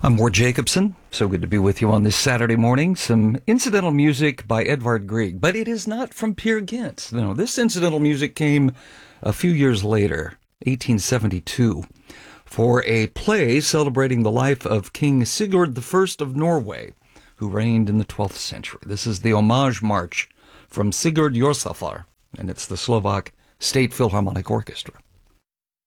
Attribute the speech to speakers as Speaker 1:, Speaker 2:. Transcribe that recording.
Speaker 1: I'm Ward Jacobson. So good to be with you on this Saturday morning. Some incidental music by Edvard Grieg, but it is not from Peer Gynt. No, this incidental music came a few years later, 1872, for a play celebrating the life of King Sigurd I of Norway, who reigned in the 12th century. This is the Homage March from Sigurd Jorsalfar, and it's the Slovak State Philharmonic Orchestra.